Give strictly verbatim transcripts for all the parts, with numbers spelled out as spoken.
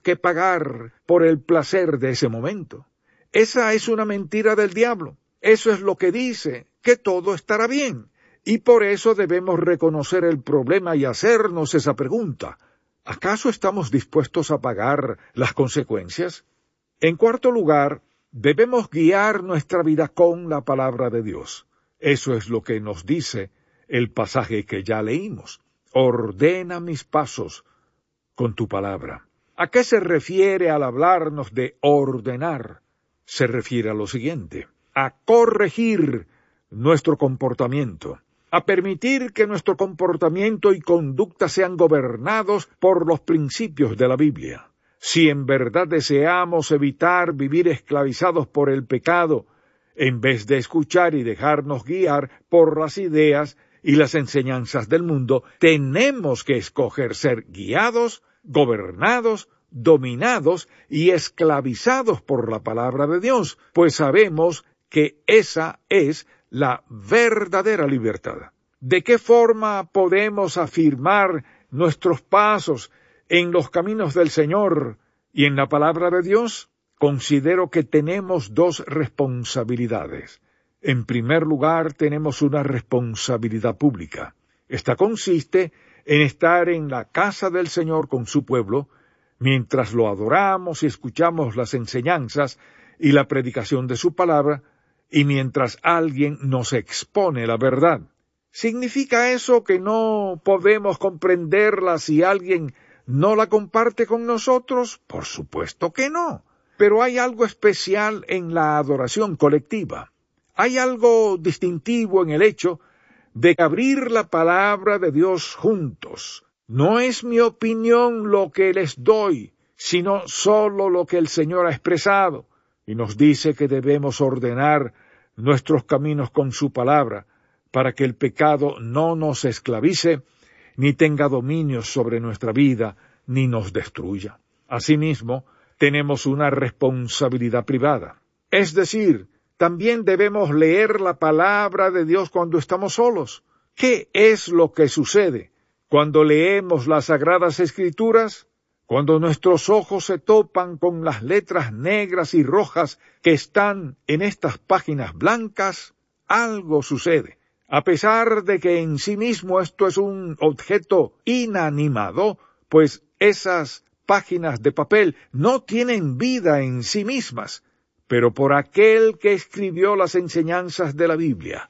que pagar por el placer de ese momento. Esa es una mentira del diablo. Eso es lo que dice, que todo estará bien. Y por eso debemos reconocer el problema y hacernos esa pregunta. ¿Acaso estamos dispuestos a pagar las consecuencias? En cuarto lugar, debemos guiar nuestra vida con la palabra de Dios. Eso es lo que nos dice el pasaje que ya leímos. Ordena mis pasos con tu palabra. ¿A qué se refiere al hablarnos de ordenar? Se refiere a lo siguiente: a corregir nuestro comportamiento, a permitir que nuestro comportamiento y conducta sean gobernados por los principios de la Biblia. Si en verdad deseamos evitar vivir esclavizados por el pecado, en vez de escuchar y dejarnos guiar por las ideas y las enseñanzas del mundo, tenemos que escoger ser guiados, gobernados, dominados y esclavizados por la palabra de Dios, pues sabemos que esa es la verdadera libertad. ¿De qué forma podemos afirmar nuestros pasos en los caminos del Señor y en la palabra de Dios? Considero que tenemos dos responsabilidades. En primer lugar, tenemos una responsabilidad pública. Esta consiste en estar en la casa del Señor con su pueblo, mientras lo adoramos y escuchamos las enseñanzas y la predicación de su palabra, y mientras alguien nos expone la verdad. ¿Significa eso que no podemos comprenderla si alguien no la comparte con nosotros? Por supuesto que no. Pero hay algo especial en la adoración colectiva. Hay algo distintivo en el hecho de abrir la palabra de Dios juntos. No es mi opinión lo que les doy, sino solo lo que el Señor ha expresado, y nos dice que debemos ordenar nuestros caminos con su palabra, para que el pecado no nos esclavice, ni tenga dominio sobre nuestra vida, ni nos destruya. Asimismo, tenemos una responsabilidad privada. Es decir, también debemos leer la palabra de Dios cuando estamos solos. ¿Qué es lo que sucede cuando leemos las Sagradas Escrituras? Cuando nuestros ojos se topan con las letras negras y rojas que están en estas páginas blancas, algo sucede. A pesar de que en sí mismo esto es un objeto inanimado, pues esas páginas de papel no tienen vida en sí mismas, pero por aquel que escribió las enseñanzas de la Biblia,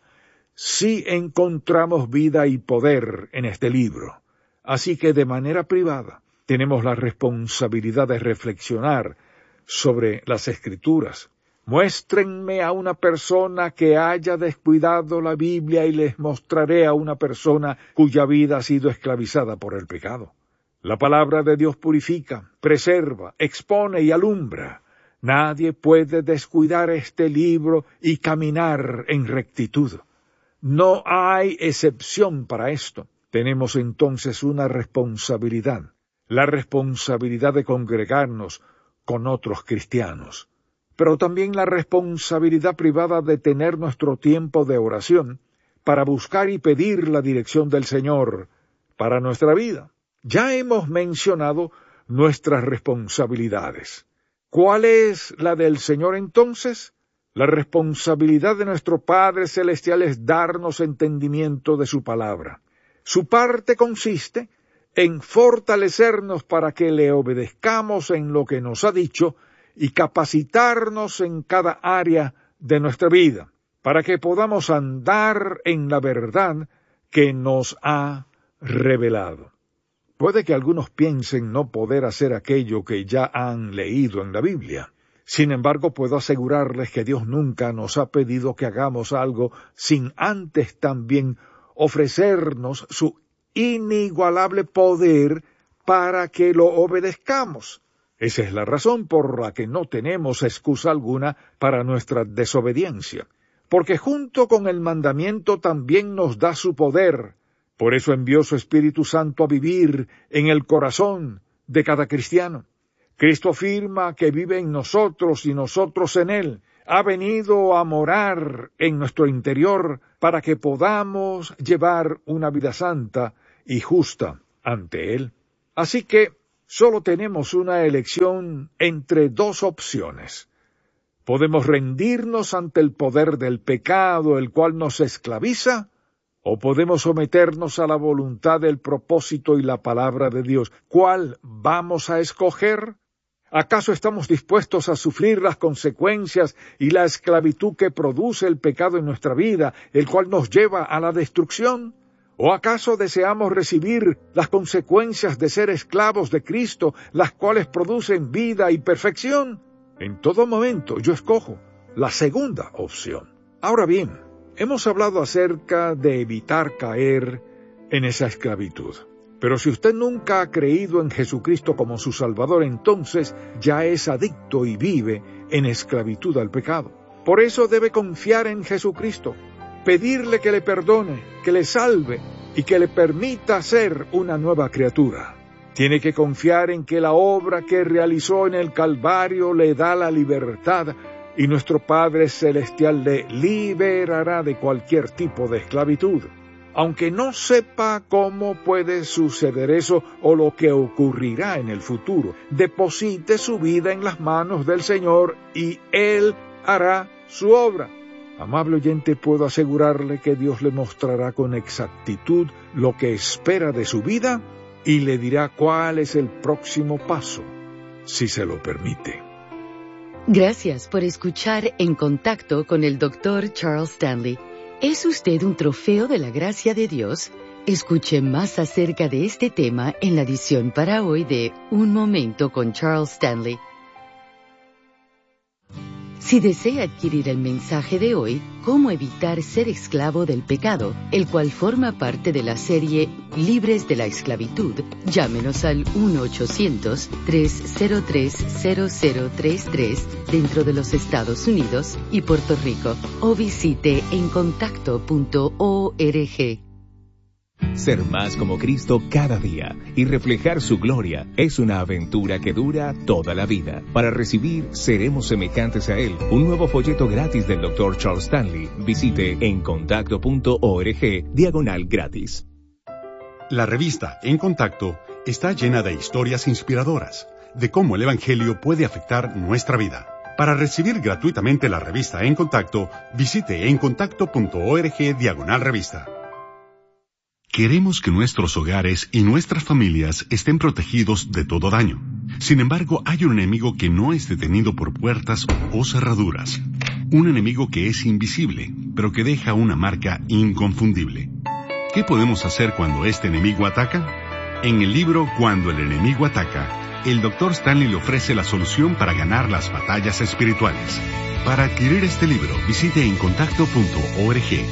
sí encontramos vida y poder en este libro. Así que de manera privada tenemos la responsabilidad de reflexionar sobre las Escrituras. Muéstrenme a una persona que haya descuidado la Biblia y les mostraré a una persona cuya vida ha sido esclavizada por el pecado. La palabra de Dios purifica, preserva, expone y alumbra. Nadie puede descuidar este libro y caminar en rectitud. No hay excepción para esto. Tenemos entonces una responsabilidad, la responsabilidad de congregarnos con otros cristianos, pero también la responsabilidad privada de tener nuestro tiempo de oración para buscar y pedir la dirección del Señor para nuestra vida. Ya hemos mencionado nuestras responsabilidades. ¿Cuál es la del Señor entonces? La responsabilidad de nuestro Padre Celestial es darnos entendimiento de su palabra. Su parte consiste en fortalecernos para que le obedezcamos en lo que nos ha dicho y capacitarnos en cada área de nuestra vida, para que podamos andar en la verdad que nos ha revelado. Puede que algunos piensen no poder hacer aquello que ya han leído en la Biblia. Sin embargo, puedo asegurarles que Dios nunca nos ha pedido que hagamos algo sin antes también ofrecernos su inigualable poder para que lo obedezcamos. Esa es la razón por la que no tenemos excusa alguna para nuestra desobediencia, porque junto con el mandamiento también nos da su poder. Por eso envió su Espíritu Santo a vivir en el corazón de cada cristiano. Cristo afirma que vive en nosotros y nosotros en Él. Ha venido a morar en nuestro interior para que podamos llevar una vida santa y justa ante Él. Así que, solo tenemos una elección entre dos opciones. Podemos rendirnos ante el poder del pecado, el cual nos esclaviza, o podemos someternos a la voluntad del propósito y la palabra de Dios. ¿Cuál vamos a escoger? ¿Acaso estamos dispuestos a sufrir las consecuencias y la esclavitud que produce el pecado en nuestra vida, el cual nos lleva a la destrucción? ¿O acaso deseamos recibir las consecuencias de ser esclavos de Cristo, las cuales producen vida y perfección? En todo momento yo escojo la segunda opción. Ahora bien, hemos hablado acerca de evitar caer en esa esclavitud. Pero si usted nunca ha creído en Jesucristo como su Salvador, entonces ya es adicto y vive en esclavitud al pecado. Por eso debe confiar en Jesucristo, pedirle que le perdone, que le salve y que le permita ser una nueva criatura. Tiene que confiar en que la obra que realizó en el Calvario le da la libertad y nuestro Padre Celestial le liberará de cualquier tipo de esclavitud. Aunque no sepa cómo puede suceder eso o lo que ocurrirá en el futuro, deposite su vida en las manos del Señor y Él hará su obra. Amable oyente, puedo asegurarle que Dios le mostrará con exactitud lo que espera de su vida y le dirá cuál es el próximo paso, si se lo permite. Gracias por escuchar En Contacto con el doctor Charles Stanley. ¿Es usted un trofeo de la gracia de Dios? Escuche más acerca de este tema en la edición para hoy de Un Momento con Charles Stanley. Si desea adquirir el mensaje de hoy, Cómo evitar ser esclavo del pecado, el cual forma parte de la serie Libres de la Esclavitud, llámenos al uno ochocientos, tres cero tres, cero cero tres tres dentro de los Estados Unidos y Puerto Rico o visite en contacto punto org. Ser más como Cristo cada día y reflejar su gloria es una aventura que dura toda la vida. Para recibir Seremos Semejantes a Él, un nuevo folleto gratis del doctor Charles Stanley, visite en contacto punto org diagonal gratis. La revista En Contacto está llena de historias inspiradoras de cómo el Evangelio puede afectar nuestra vida. Para recibir gratuitamente la revista En Contacto, visite en contacto punto org diagonal revista. Queremos que nuestros hogares y nuestras familias estén protegidos de todo daño. Sin embargo, hay un enemigo que no es detenido por puertas o cerraduras. Un enemigo que es invisible, pero que deja una marca inconfundible. ¿Qué podemos hacer cuando este enemigo ataca? En el libro Cuando el enemigo ataca, el doctor Stanley le ofrece la solución para ganar las batallas espirituales. Para adquirir este libro, visite en contacto punto org.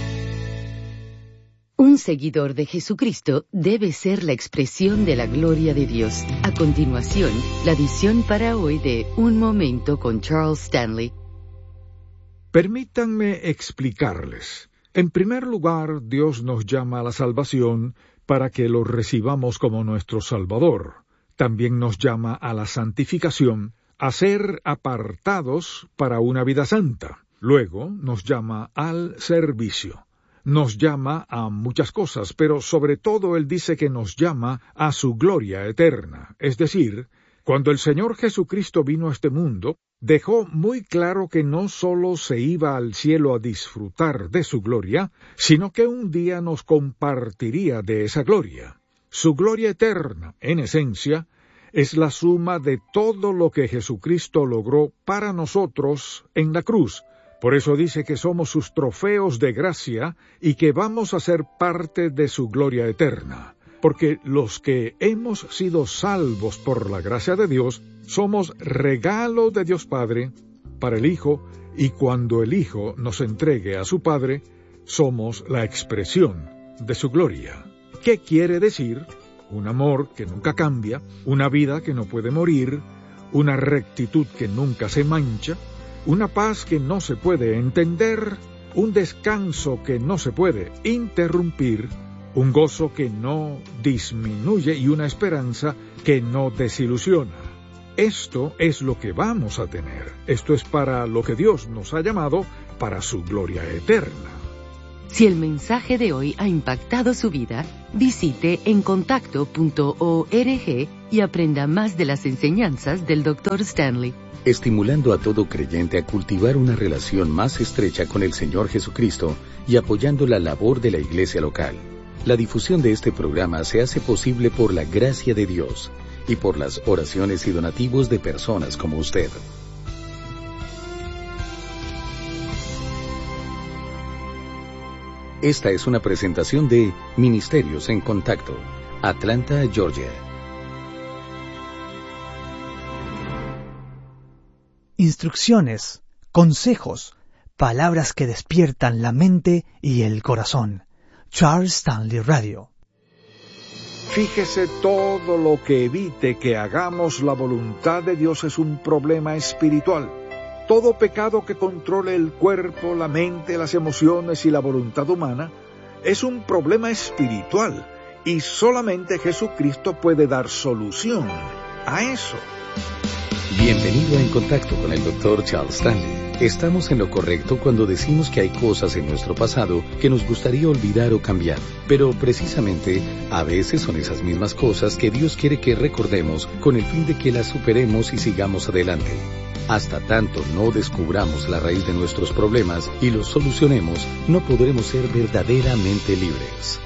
Un seguidor de Jesucristo debe ser la expresión de la gloria de Dios. A continuación, la edición para hoy de Un Momento con Charles Stanley. Permítanme explicarles. En primer lugar, Dios nos llama a la salvación para que lo recibamos como nuestro Salvador. También nos llama a la santificación, a ser apartados para una vida santa. Luego nos llama al servicio. Nos llama a muchas cosas, pero sobre todo Él dice que nos llama a su gloria eterna. Es decir, cuando el Señor Jesucristo vino a este mundo, dejó muy claro que no solo se iba al cielo a disfrutar de su gloria, sino que un día nos compartiría de esa gloria. Su gloria eterna, en esencia, es la suma de todo lo que Jesucristo logró para nosotros en la cruz. Por eso dice que somos sus trofeos de gracia y que vamos a ser parte de su gloria eterna. Porque los que hemos sido salvos por la gracia de Dios, somos regalo de Dios Padre para el Hijo, y cuando el Hijo nos entregue a su Padre, somos la expresión de su gloria. ¿Qué quiere decir? Un amor que nunca cambia, una vida que no puede morir, una rectitud que nunca se mancha, una paz que no se puede entender, un descanso que no se puede interrumpir, un gozo que no disminuye y una esperanza que no desilusiona. Esto es lo que vamos a tener. Esto es para lo que Dios nos ha llamado, para su gloria eterna. Si el mensaje de hoy ha impactado su vida, visite en contacto punto org y aprenda más de las enseñanzas del doctor Stanley. Estimulando a todo creyente a cultivar una relación más estrecha con el Señor Jesucristo y apoyando la labor de la iglesia local. La difusión de este programa se hace posible por la gracia de Dios y por las oraciones y donativos de personas como usted. Esta es una presentación de Ministerios en Contacto, Atlanta, Georgia. Instrucciones, consejos, palabras que despiertan la mente y el corazón. Charles Stanley Radio. Fíjese, todo lo que evite que hagamos la voluntad de Dios es un problema espiritual. Todo pecado que controle el cuerpo, la mente, las emociones y la voluntad humana es un problema espiritual, y solamente Jesucristo puede dar solución a eso. Bienvenido a En Contacto con el doctor Charles Stanley. Estamos en lo correcto cuando decimos que hay cosas en nuestro pasado que nos gustaría olvidar o cambiar, pero precisamente a veces son esas mismas cosas que Dios quiere que recordemos con el fin de que las superemos y sigamos adelante. Hasta tanto no descubramos la raíz de nuestros problemas y los solucionemos, no podremos ser verdaderamente libres.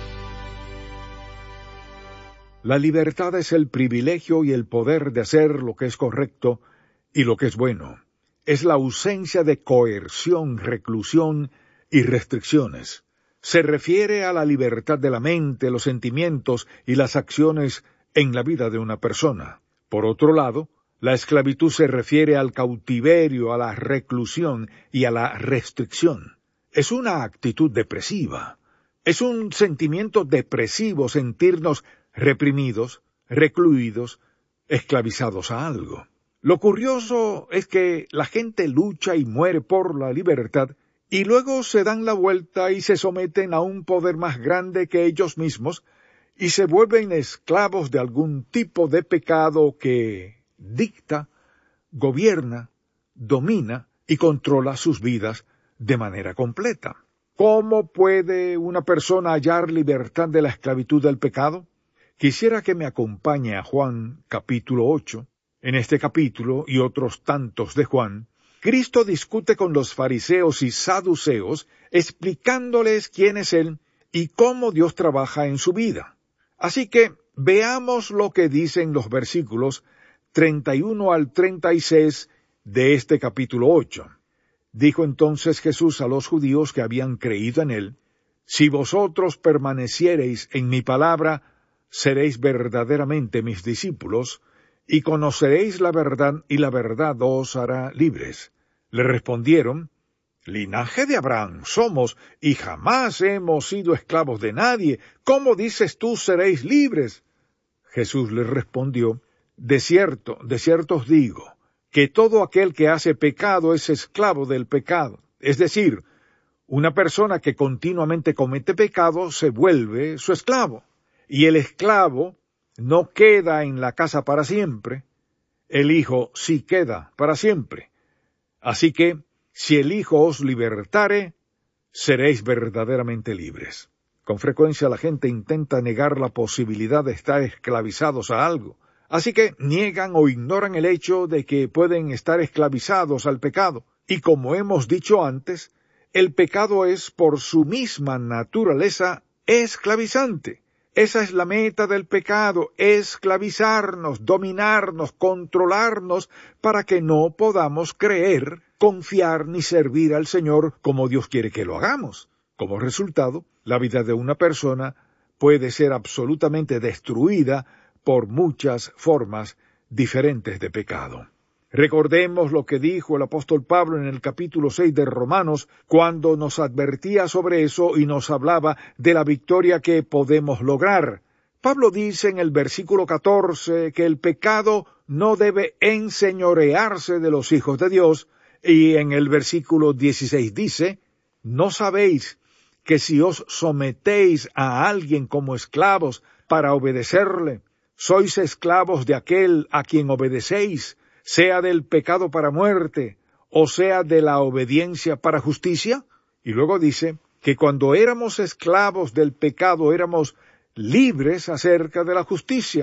La libertad es el privilegio y el poder de hacer lo que es correcto y lo que es bueno. Es la ausencia de coerción, reclusión y restricciones. Se refiere a la libertad de la mente, los sentimientos y las acciones en la vida de una persona. Por otro lado, la esclavitud se refiere al cautiverio, a la reclusión y a la restricción. Es una actitud depresiva. Es un sentimiento depresivo sentirnos reprimidos, recluidos, esclavizados a algo. Lo curioso es que la gente lucha y muere por la libertad y luego se dan la vuelta y se someten a un poder más grande que ellos mismos y se vuelven esclavos de algún tipo de pecado que dicta, gobierna, domina y controla sus vidas de manera completa. ¿Cómo puede una persona hallar libertad de la esclavitud del pecado? Quisiera que me acompañe a Juan capítulo ocho. En este capítulo y otros tantos de Juan, Cristo discute con los fariseos y saduceos, explicándoles quién es Él y cómo Dios trabaja en su vida. Así que veamos lo que dicen los versículos treinta y uno al treinta y seis de este capítulo ocho. Dijo entonces Jesús a los judíos que habían creído en Él: Si vosotros permaneciereis en mi palabra, seréis verdaderamente mis discípulos, y conoceréis la verdad, y la verdad os hará libres. Le respondieron: Linaje de Abraham somos, y jamás hemos sido esclavos de nadie. ¿Cómo dices tú seréis libres? Jesús les respondió: De cierto, de cierto os digo, que todo aquel que hace pecado es esclavo del pecado. Es decir, una persona que continuamente comete pecado se vuelve su esclavo. Y el esclavo no queda en la casa para siempre, el Hijo sí queda para siempre. Así que, si el Hijo os libertare, seréis verdaderamente libres. Con frecuencia la gente intenta negar la posibilidad de estar esclavizados a algo. Así que niegan o ignoran el hecho de que pueden estar esclavizados al pecado. Y como hemos dicho antes, el pecado es por su misma naturaleza esclavizante. Esa es la meta del pecado, esclavizarnos, dominarnos, controlarnos, para que no podamos creer, confiar ni servir al Señor como Dios quiere que lo hagamos. Como resultado, la vida de una persona puede ser absolutamente destruida por muchas formas diferentes de pecado. Recordemos lo que dijo el apóstol Pablo en el capítulo seis de Romanos, cuando nos advertía sobre eso y nos hablaba de la victoria que podemos lograr. Pablo dice en el versículo catorce que el pecado no debe enseñorearse de los hijos de Dios, y en el versículo dieciséis dice: ¿No sabéis que si os sometéis a alguien como esclavos para obedecerle, sois esclavos de aquel a quien obedecéis, sea del pecado para muerte, o sea de la obediencia para justicia? Y luego dice que cuando éramos esclavos del pecado éramos libres acerca de la justicia.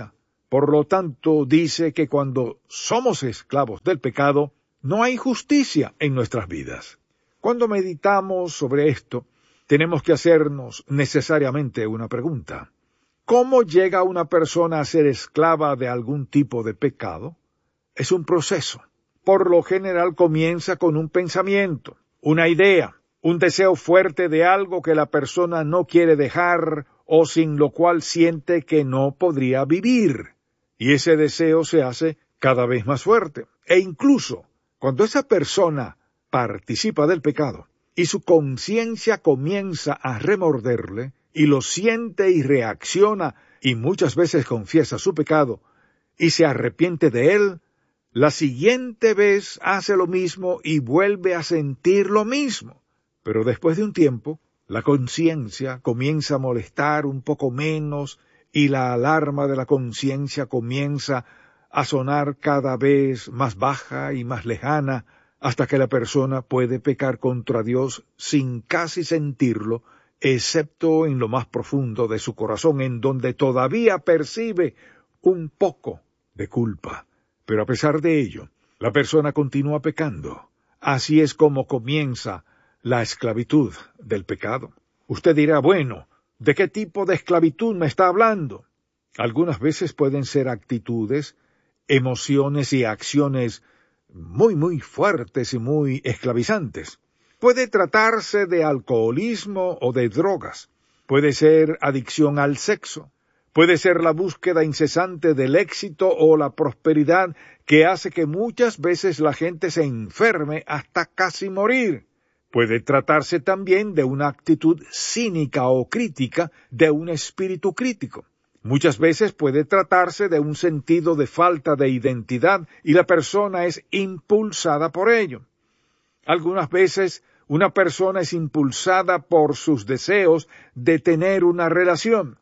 Por lo tanto, dice que cuando somos esclavos del pecado, no hay justicia en nuestras vidas. Cuando meditamos sobre esto, tenemos que hacernos necesariamente una pregunta. ¿Cómo llega una persona a ser esclava de algún tipo de pecado? Es un proceso. Por lo general comienza con un pensamiento, una idea, un deseo fuerte de algo que la persona no quiere dejar o sin lo cual siente que no podría vivir. Y ese deseo se hace cada vez más fuerte. E incluso, cuando esa persona participa del pecado y su conciencia comienza a remorderle y lo siente y reacciona y muchas veces confiesa su pecado y se arrepiente de él, la siguiente vez hace lo mismo y vuelve a sentir lo mismo. Pero después de un tiempo, la conciencia comienza a molestar un poco menos y la alarma de la conciencia comienza a sonar cada vez más baja y más lejana, hasta que la persona puede pecar contra Dios sin casi sentirlo, excepto en lo más profundo de su corazón, en donde todavía percibe un poco de culpa. Pero a pesar de ello, la persona continúa pecando. Así es como comienza la esclavitud del pecado. Usted dirá, bueno, ¿de qué tipo de esclavitud me está hablando? Algunas veces pueden ser actitudes, emociones y acciones muy, muy fuertes y muy esclavizantes. Puede tratarse de alcoholismo o de drogas. Puede ser adicción al sexo. Puede ser la búsqueda incesante del éxito o la prosperidad que hace que muchas veces la gente se enferme hasta casi morir. Puede tratarse también de una actitud cínica o crítica, de un espíritu crítico. Muchas veces puede tratarse de un sentido de falta de identidad y la persona es impulsada por ello. Algunas veces una persona es impulsada por sus deseos de tener una relación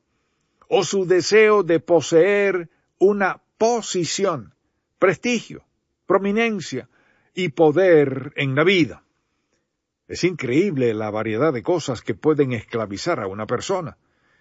o su deseo de poseer una posición, prestigio, prominencia y poder en la vida. Es increíble la variedad de cosas que pueden esclavizar a una persona.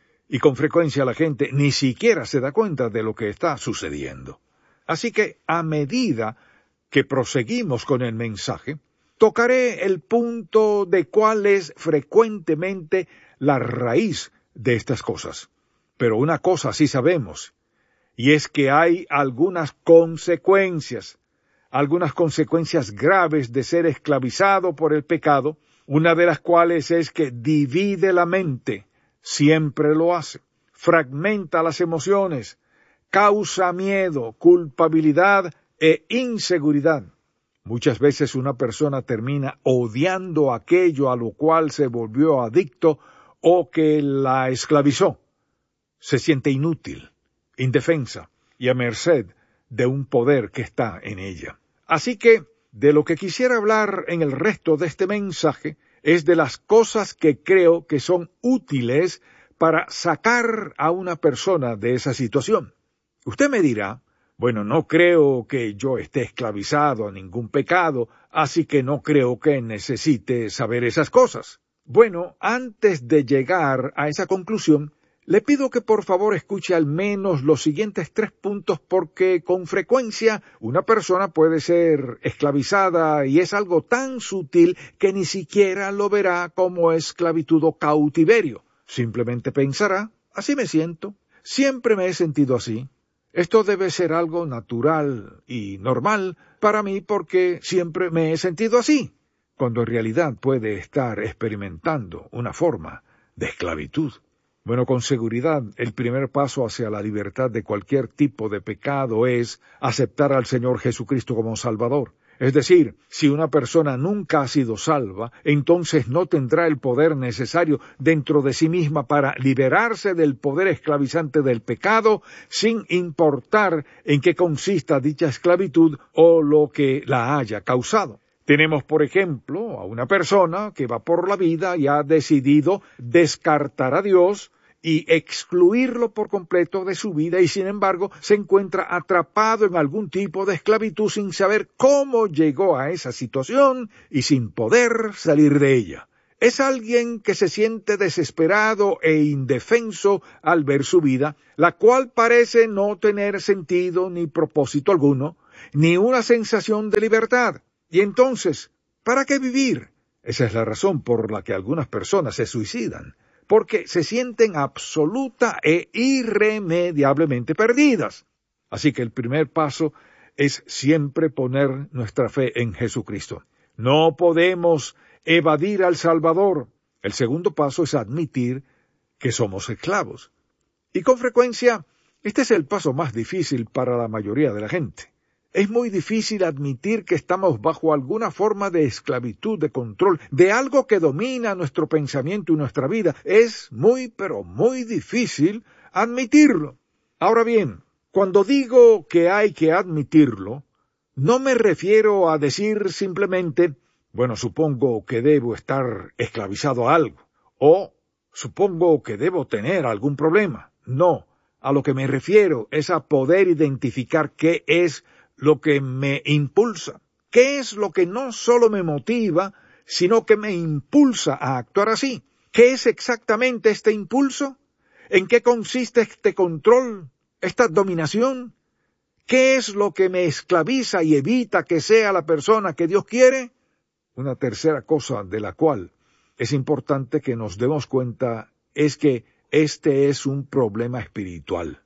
Y con frecuencia la gente ni siquiera se da cuenta de lo que está sucediendo. Así que, a medida que proseguimos con el mensaje, tocaré el punto de cuál es frecuentemente la raíz de estas cosas. Pero una cosa sí sabemos, y es que hay algunas consecuencias, algunas consecuencias graves de ser esclavizado por el pecado, una de las cuales es que divide la mente. Siempre lo hace, fragmenta las emociones, causa miedo, culpabilidad e inseguridad. Muchas veces una persona termina odiando aquello a lo cual se volvió adicto o que la esclavizó. Se siente inútil, indefensa y a merced de un poder que está en ella. Así que, de lo que quisiera hablar en el resto de este mensaje, es de las cosas que creo que son útiles para sacar a una persona de esa situación. Usted me dirá, bueno, no creo que yo esté esclavizado a ningún pecado, así que no creo que necesite saber esas cosas. Bueno, antes de llegar a esa conclusión, le pido que por favor escuche al menos los siguientes tres puntos porque con frecuencia una persona puede ser esclavizada y es algo tan sutil que ni siquiera lo verá como esclavitud o cautiverio. Simplemente pensará, así me siento, siempre me he sentido así. Esto debe ser algo natural y normal para mí porque siempre me he sentido así, cuando en realidad puede estar experimentando una forma de esclavitud. Bueno, con seguridad, el primer paso hacia la libertad de cualquier tipo de pecado es aceptar al Señor Jesucristo como Salvador. Es decir, si una persona nunca ha sido salva, entonces no tendrá el poder necesario dentro de sí misma para liberarse del poder esclavizante del pecado, sin importar en qué consista dicha esclavitud o lo que la haya causado. Tenemos, por ejemplo, a una persona que va por la vida y ha decidido descartar a Dios y excluirlo por completo de su vida y sin embargo se encuentra atrapado en algún tipo de esclavitud sin saber cómo llegó a esa situación y sin poder salir de ella. Es alguien que se siente desesperado e indefenso al ver su vida, la cual parece no tener sentido ni propósito alguno, ni una sensación de libertad. Y entonces, ¿para qué vivir? Esa es la razón por la que algunas personas se suicidan, porque se sienten absoluta e irremediablemente perdidas. Así que el primer paso es siempre poner nuestra fe en Jesucristo. No podemos evadir al Salvador. El segundo paso es admitir que somos esclavos. Y con frecuencia, este es el paso más difícil para la mayoría de la gente. Es muy difícil admitir que estamos bajo alguna forma de esclavitud, de control, de algo que domina nuestro pensamiento y nuestra vida. Es muy, pero muy difícil admitirlo. Ahora bien, cuando digo que hay que admitirlo, no me refiero a decir simplemente, bueno, supongo que debo estar esclavizado a algo, o supongo que debo tener algún problema. No, a lo que me refiero es a poder identificar qué es lo que me impulsa, qué es lo que no solo me motiva, sino que me impulsa a actuar así. ¿Qué es exactamente este impulso? ¿En qué consiste este control, esta dominación? ¿Qué es lo que me esclaviza y evita que sea la persona que Dios quiere? Una tercera cosa de la cual es importante que nos demos cuenta es que este es un problema espiritual.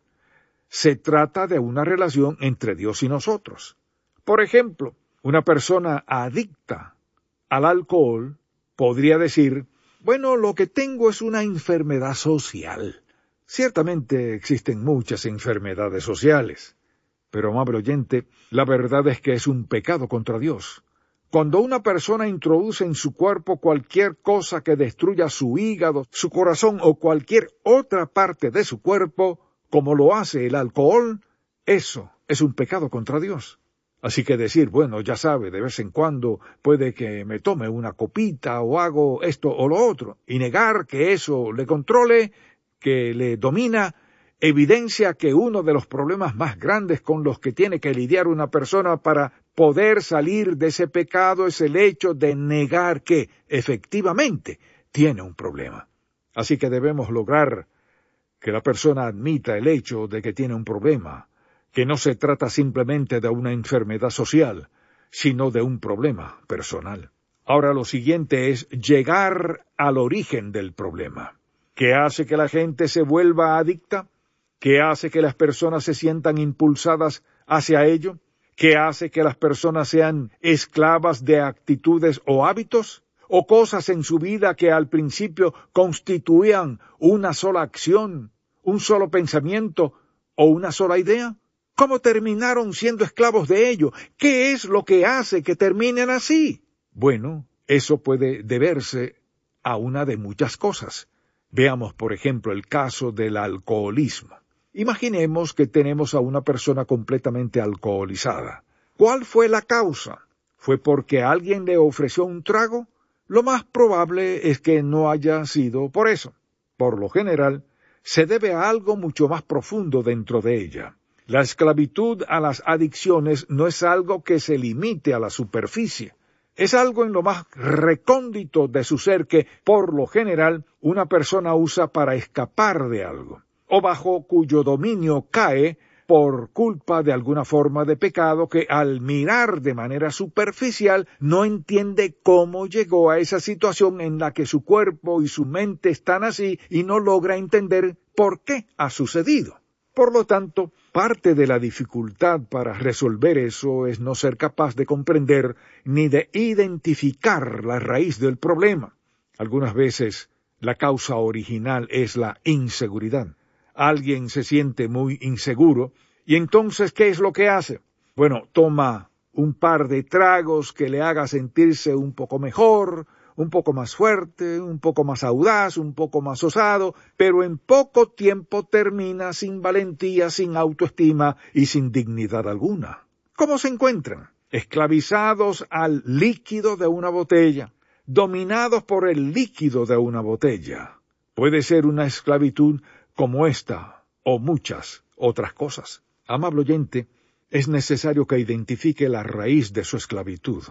Se trata de una relación entre Dios y nosotros. Por ejemplo, una persona adicta al alcohol podría decir, bueno, lo que tengo es una enfermedad social. Ciertamente existen muchas enfermedades sociales, pero, amable oyente, la verdad es que es un pecado contra Dios. Cuando una persona introduce en su cuerpo cualquier cosa que destruya su hígado, su corazón o cualquier otra parte de su cuerpo, como lo hace el alcohol, eso es un pecado contra Dios. Así que decir, bueno, ya sabe, de vez en cuando puede que me tome una copita o hago esto o lo otro, y negar que eso le controle, que le domina, evidencia que uno de los problemas más grandes con los que tiene que lidiar una persona para poder salir de ese pecado es el hecho de negar que, efectivamente, tiene un problema. Así que debemos lograr que la persona admita el hecho de que tiene un problema, que no se trata simplemente de una enfermedad social, sino de un problema personal. Ahora lo siguiente es llegar al origen del problema. ¿Qué hace que la gente se vuelva adicta? ¿Qué hace que las personas se sientan impulsadas hacia ello? ¿Qué hace que las personas sean esclavas de actitudes o hábitos? ¿O cosas en su vida que al principio constituían una sola acción, un solo pensamiento o una sola idea? ¿Cómo terminaron siendo esclavos de ello? ¿Qué es lo que hace que terminen así? Bueno, eso puede deberse a una de muchas cosas. Veamos, por ejemplo, el caso del alcoholismo. Imaginemos que tenemos a una persona completamente alcoholizada. ¿Cuál fue la causa? ¿Fue porque alguien le ofreció un trago? Lo más probable es que no haya sido por eso. Por lo general, se debe a algo mucho más profundo dentro de ella. La esclavitud a las adicciones no es algo que se limite a la superficie. Es algo en lo más recóndito de su ser que, por lo general, una persona usa para escapar de algo, o bajo cuyo dominio cae por culpa de alguna forma de pecado que al mirar de manera superficial no entiende cómo llegó a esa situación en la que su cuerpo y su mente están así y no logra entender por qué ha sucedido. Por lo tanto, parte de la dificultad para resolver eso es no ser capaz de comprender ni de identificar la raíz del problema. Algunas veces la causa original es la inseguridad. Alguien se siente muy inseguro y entonces, ¿qué es lo que hace? Bueno, toma un par de tragos que le haga sentirse un poco mejor, un poco más fuerte, un poco más audaz, un poco más osado, pero en poco tiempo termina sin valentía, sin autoestima y sin dignidad alguna. ¿Cómo se encuentran? Esclavizados al líquido de una botella, dominados por el líquido de una botella. Puede ser una esclavitud como esta o muchas otras cosas. Amable oyente, es necesario que identifique la raíz de su esclavitud.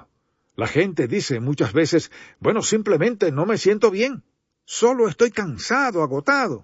La gente dice muchas veces, bueno, simplemente no me siento bien, solo estoy cansado, agotado.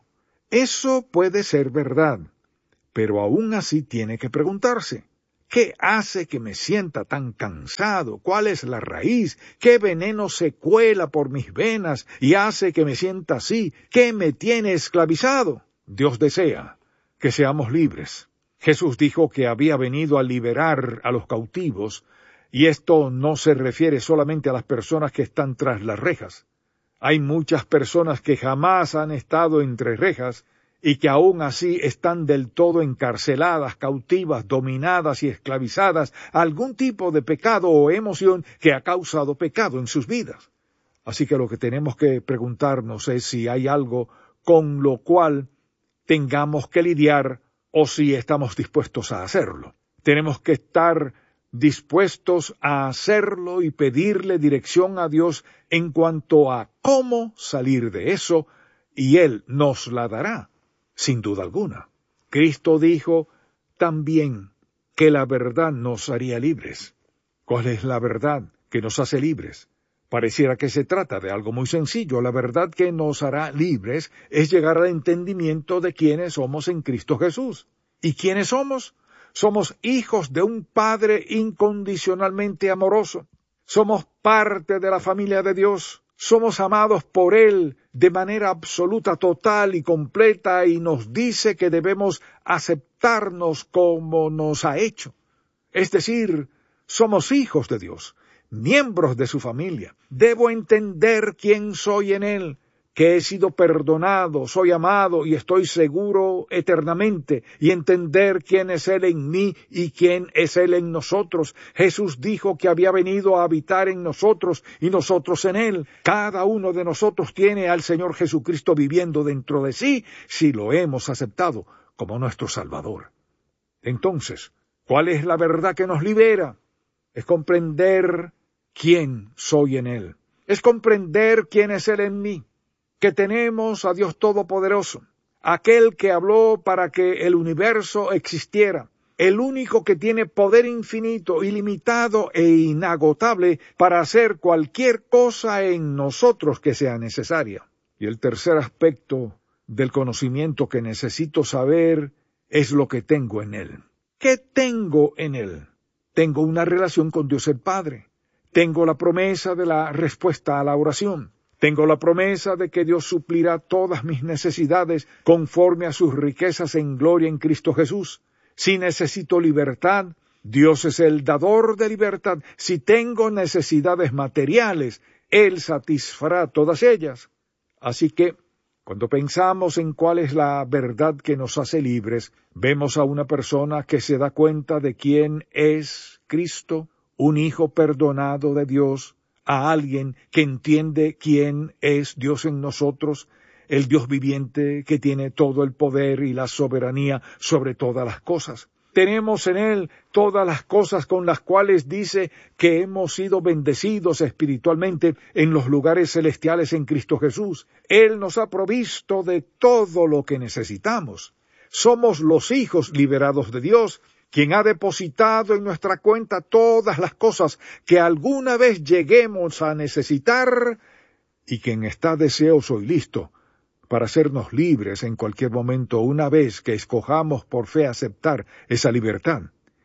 Eso puede ser verdad, pero aún así tiene que preguntarse, ¿qué hace que me sienta tan cansado? ¿Cuál es la raíz? ¿Qué veneno se cuela por mis venas y hace que me sienta así? ¿Qué me tiene esclavizado? Dios desea que seamos libres. Jesús dijo que había venido a liberar a los cautivos, y esto no se refiere solamente a las personas que están tras las rejas. Hay muchas personas que jamás han estado entre rejas y que aún así están del todo encarceladas, cautivas, dominadas y esclavizadas a algún tipo de pecado o emoción que ha causado pecado en sus vidas. Así que lo que tenemos que preguntarnos es si hay algo con lo cual tengamos que lidiar o si estamos dispuestos a hacerlo. Tenemos que estar dispuestos a hacerlo y pedirle dirección a Dios en cuanto a cómo salir de eso, y Él nos la dará, sin duda alguna. Cristo dijo también que la verdad nos haría libres. ¿Cuál es la verdad que nos hace libres? Pareciera que se trata de algo muy sencillo. La verdad que nos hará libres es llegar al entendimiento de quiénes somos en Cristo Jesús. ¿Y quiénes somos? Somos hijos de un Padre incondicionalmente amoroso. Somos parte de la familia de Dios. Somos amados por Él de manera absoluta, total y completa, y nos dice que debemos aceptarnos como nos ha hecho. Es decir, somos hijos de Dios, miembros de su familia. Debo entender quién soy en Él, que he sido perdonado, soy amado y estoy seguro eternamente, y entender quién es Él en mí y quién es Él en nosotros. Jesús dijo que había venido a habitar en nosotros y nosotros en Él. Cada uno de nosotros tiene al Señor Jesucristo viviendo dentro de sí, si lo hemos aceptado como nuestro Salvador. Entonces, ¿cuál es la verdad que nos libera? Es comprender quién soy en Él. Es comprender quién es Él en mí. Que tenemos a Dios Todopoderoso, aquel que habló para que el universo existiera, el único que tiene poder infinito, ilimitado e inagotable para hacer cualquier cosa en nosotros que sea necesaria. Y el tercer aspecto del conocimiento que necesito saber es lo que tengo en Él. ¿Qué tengo en Él? Tengo una relación con Dios el Padre. Tengo la promesa de la respuesta a la oración. Tengo la promesa de que Dios suplirá todas mis necesidades conforme a sus riquezas en gloria en Cristo Jesús. Si necesito libertad, Dios es el dador de libertad. Si tengo necesidades materiales, Él satisfará todas ellas. Así que, cuando pensamos en cuál es la verdad que nos hace libres, vemos a una persona que se da cuenta de quién es Cristo, un hijo perdonado de Dios, a alguien que entiende quién es Dios en nosotros, el Dios viviente que tiene todo el poder y la soberanía sobre todas las cosas. Tenemos en Él todas las cosas con las cuales dice que hemos sido bendecidos espiritualmente en los lugares celestiales en Cristo Jesús. Él nos ha provisto de todo lo que necesitamos. Somos los hijos liberados de Dios, quien ha depositado en nuestra cuenta todas las cosas que alguna vez lleguemos a necesitar, y quien está deseoso y listo para hacernos libres en cualquier momento una vez que escojamos por fe aceptar esa libertad.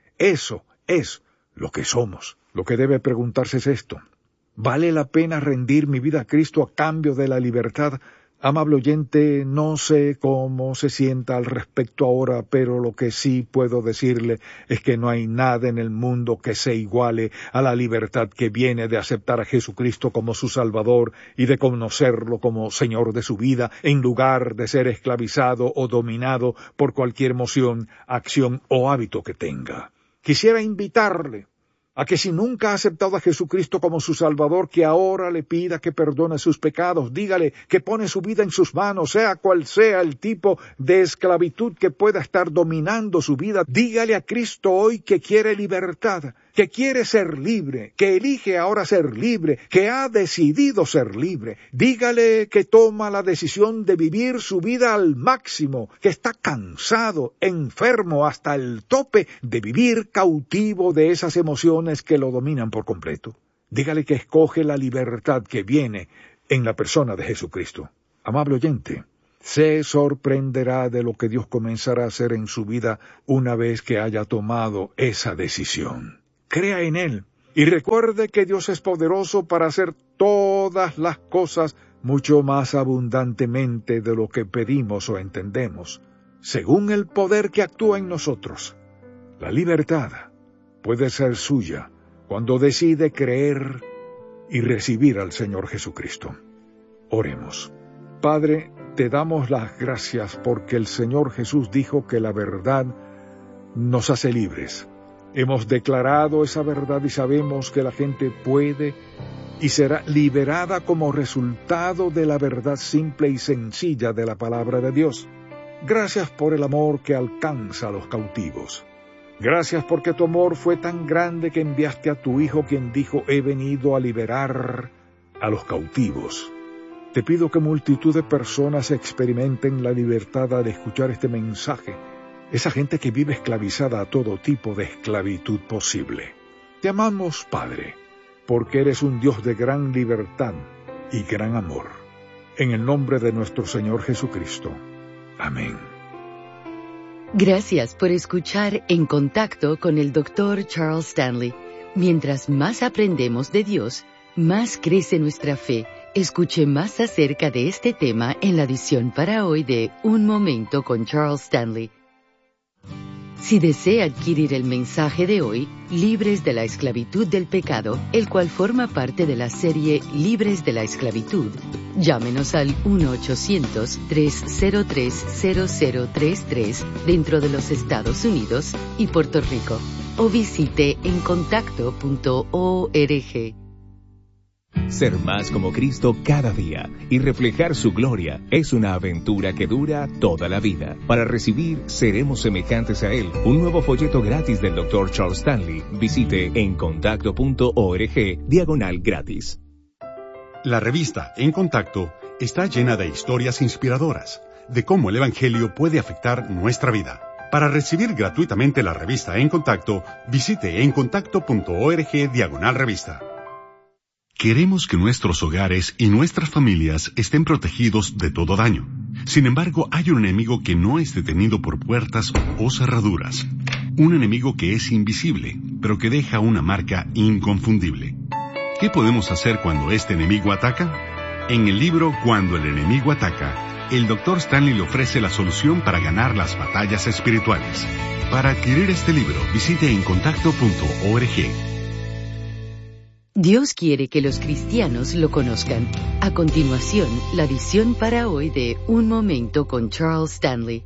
Eso es lo que somos. Lo que debe preguntarse es esto: ¿vale la pena rendir mi vida a Cristo a cambio de la libertad? Amable oyente, no sé cómo se sienta al respecto ahora, pero lo que sí puedo decirle es que no hay nada en el mundo que se iguale a la libertad que viene de aceptar a Jesucristo como su Salvador y de conocerlo como Señor de su vida, en lugar de ser esclavizado o dominado por cualquier emoción, acción o hábito que tenga. Quisiera invitarle a que si nunca ha aceptado a Jesucristo como su Salvador, que ahora le pida que perdone sus pecados. Dígale que pone su vida en sus manos, sea cual sea el tipo de esclavitud que pueda estar dominando su vida. Dígale a Cristo hoy que quiere libertad, que quiere ser libre, que elige ahora ser libre, que ha decidido ser libre. Dígale que toma la decisión de vivir su vida al máximo, que está cansado, enfermo hasta el tope de vivir cautivo de esas emociones que lo dominan por completo. Dígale que escoge la libertad que viene en la persona de Jesucristo. Amable oyente, se sorprenderá de lo que Dios comenzará a hacer en su vida una vez que haya tomado esa decisión. Crea en Él y recuerde que Dios es poderoso para hacer todas las cosas mucho más abundantemente de lo que pedimos o entendemos, según el poder que actúa en nosotros. La libertad puede ser suya cuando decide creer y recibir al Señor Jesucristo. Oremos. Padre, te damos las gracias porque el Señor Jesús dijo que la verdad nos hace libres. Hemos declarado esa verdad y sabemos que la gente puede y será liberada como resultado de la verdad simple y sencilla de la palabra de Dios. Gracias por el amor que alcanza a los cautivos. Gracias porque tu amor fue tan grande que enviaste a tu Hijo, quien dijo, he venido a liberar a los cautivos. Te pido que multitud de personas experimenten la libertad al escuchar este mensaje, esa gente que vive esclavizada a todo tipo de esclavitud posible. Te amamos, Padre, porque eres un Dios de gran libertad y gran amor. En el nombre de nuestro Señor Jesucristo. Amén. Gracias por escuchar En Contacto con el doctor Charles Stanley. Mientras más aprendemos de Dios, más crece nuestra fe. Escuche más acerca de este tema en la edición para hoy de Un Momento con Charles Stanley. Si desea adquirir el mensaje de hoy, Libres de la Esclavitud del Pecado, el cual forma parte de la serie Libres de la Esclavitud, llámenos al uno ochocientos, tres cero tres, cero cero tres tres dentro de los Estados Unidos y Puerto Rico, o visite en contacto punto org. Ser más como Cristo cada día y reflejar su gloria es una aventura que dura toda la vida. Para recibir Seremos Semejantes a Él, un nuevo folleto gratis del doctor Charles Stanley, visite en contacto punto org diagonal gratis. La revista En Contacto está llena de historias inspiradoras de cómo el Evangelio puede afectar nuestra vida. Para recibir gratuitamente la revista En Contacto, visite en contacto punto org diagonal revista. Queremos que nuestros hogares y nuestras familias estén protegidos de todo daño. Sin embargo, hay un enemigo que no es detenido por puertas o cerraduras. Un enemigo que es invisible, pero que deja una marca inconfundible. ¿Qué podemos hacer cuando este enemigo ataca? En el libro Cuando el enemigo ataca, el doctor Stanley le ofrece la solución para ganar las batallas espirituales. Para adquirir este libro, visite en contacto punto org. Dios quiere que los cristianos lo conozcan. A continuación, la edición para hoy de Un Momento con Charles Stanley.